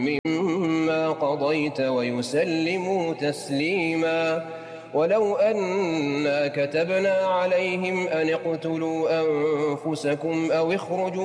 مما قضيت ويسلموا تسليما. ولو أنا كتبنا عليهم أن اقتلوا أنفسكم أو اخرجوا